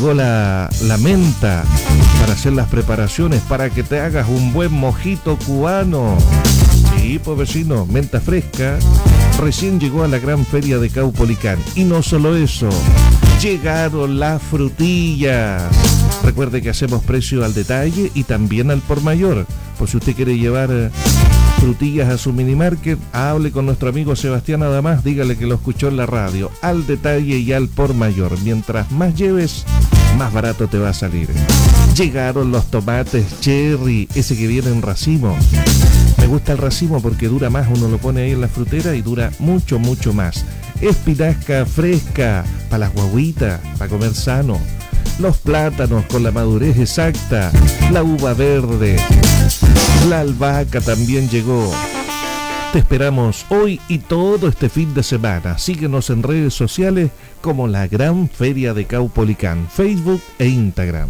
llegó la menta para hacer las preparaciones, para que te hagas un buen mojito cubano. Sí, pues vecino, menta fresca. Recién llegó a la gran feria de Caupolicán. Y no solo eso, llegaron las frutillas. Recuerde que hacemos precio al detalle y también al por mayor. Por si usted quiere llevar frutillas a su minimarket, hable con nuestro amigo Sebastián Adamás, dígale que lo escuchó en la radio. Al detalle y al por mayor. Mientras más lleves, más barato te va a salir. Llegaron los tomates cherry, ese que viene en racimo. Me gusta el racimo porque dura más, uno lo pone ahí en la frutera y dura mucho, mucho más. Espinaca fresca, para las guaguitas, para comer sano. Los plátanos con la madurez exacta, la uva verde, la albahaca también llegó. Te esperamos hoy y todo este fin de semana. Síguenos en redes sociales como la Gran Feria de Caupolicán, Facebook e Instagram.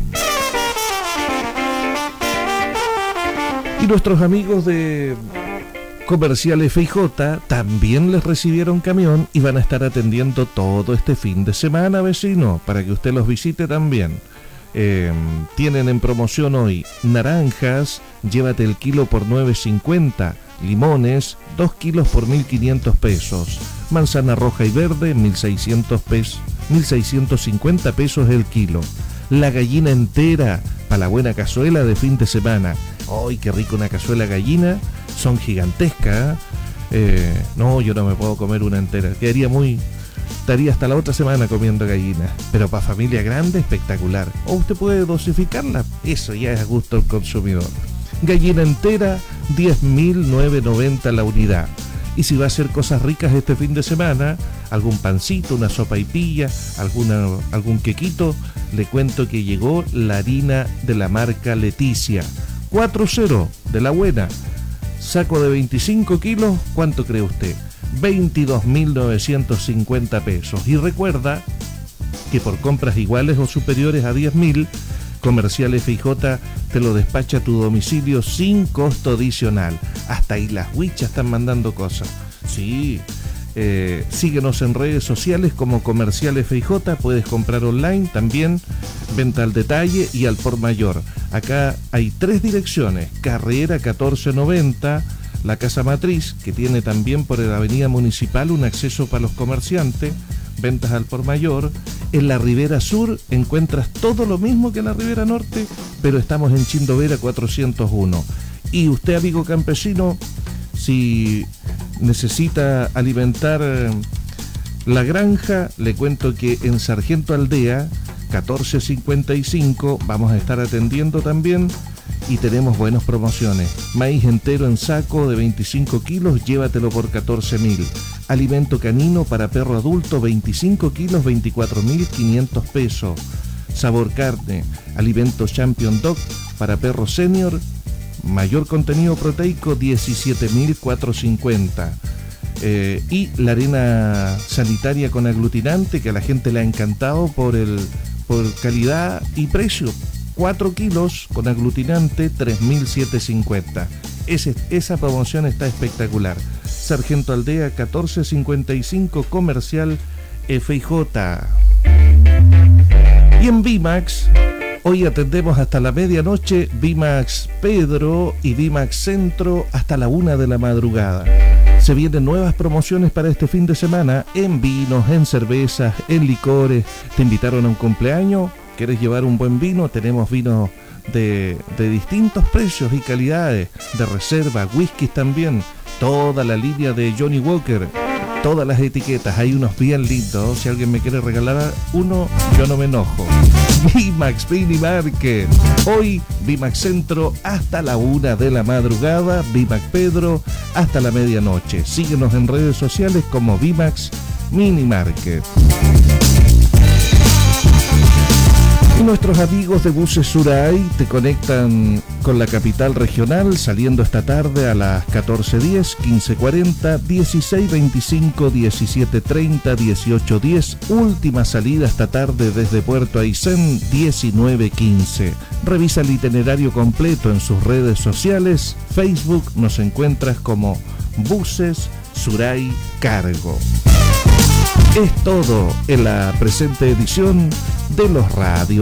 Y nuestros amigos de Comercial FIJ también les recibieron camión y van a estar atendiendo todo este fin de semana, vecino, para que usted los visite también. Tienen en promoción hoy naranjas, llévate el kilo por 9.50, limones, 2 kilos por 1.500 pesos, manzana roja y verde, 1.600 pesos, 1.650 pesos el kilo. La gallina entera para la buena cazuela de fin de semana. ¡Ay, qué rico una cazuela gallina! Son gigantescas. No, yo no me puedo comer una entera. Estaría hasta la otra semana comiendo gallina. Pero para familia grande, espectacular. O usted puede dosificarla. Eso ya es a gusto del consumidor. Gallina entera, 10.990 la unidad. Y si va a hacer cosas ricas este fin de semana, algún pancito, una sopa y pilla, algún quequito, le cuento que llegó la harina de la marca Leticia. 4-0 de la buena. Saco de 25 kilos, ¿cuánto cree usted? 22.950 pesos. Y recuerda que por compras iguales o superiores a 10.000, Comercial FIJ te lo despacha a tu domicilio sin costo adicional. Hasta ahí las huichas están mandando cosas. Sí, síguenos en redes sociales como Comercial FIJ, puedes comprar online también, venta al detalle y al por mayor. Acá hay 3 direcciones: Carrera 1490, la Casa Matriz, que tiene también por la Avenida Municipal un acceso para los comerciantes, ventas al por mayor. En la Ribera Sur encuentras todo lo mismo que en la Ribera Norte, pero estamos en Chindovera 401. Y usted, amigo campesino, si necesita alimentar la granja, le cuento que en Sargento Aldea 1455 vamos a estar atendiendo también y tenemos buenas promociones. Maíz entero en saco de 25 kilos, llévatelo por 14.000. Alimento canino para perro adulto, 25 kilos, 24.500 pesos. Sabor carne, alimento Champion Dog para perro senior, mayor contenido proteico, 17.450. Y la arena sanitaria con aglutinante, que a la gente le ha encantado por calidad y precio. 4 kilos con aglutinante, 3.750. Esa promoción está espectacular. Sargento Aldea 1455, Comercial FIJ. Y en Bimax, hoy atendemos hasta la medianoche, Bimax Pedro y Bimax Centro hasta la 1 de la madrugada. Se vienen nuevas promociones para este fin de semana en vinos, en cervezas, en licores. ¿Te invitaron a un cumpleaños? ¿Quieres llevar un buen vino? Tenemos vinos de distintos precios y calidades, de reserva, whiskies también, toda la línea de Johnny Walker, todas las etiquetas, hay unos bien lindos. Si alguien me quiere regalar uno, yo no me enojo. Bimax Mini Market, hoy Bimax Centro hasta la 1 de la madrugada, Bimax Pedro hasta la medianoche. Síguenos en redes sociales como Bimax Mini Market. Y nuestros amigos de Buses Suray te conectan con la capital regional, saliendo esta tarde a las 14:10, 15:40, 16:25, 17:30, 18:10. Última salida esta tarde desde Puerto Aysén, 19:15. Revisa el itinerario completo en sus redes sociales. Facebook nos encuentras como Buses Suray Cargo. Es todo en la presente edición de los radios